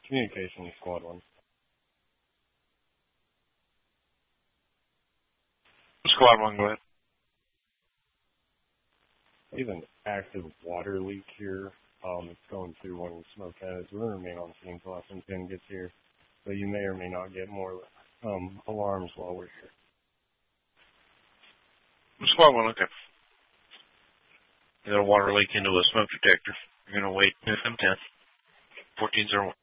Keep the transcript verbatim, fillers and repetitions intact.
Communication, squad one. Squad one, go ahead. We have an active water leak here. Um, it's going through one of the smoke heads. We'll remain on scene until S M ten gets here. So you may or may not get more um, alarms while we're here. Squad one, okay. You got a water leak into a smoke detector. You're going to wait S M ten. fourteen oh one.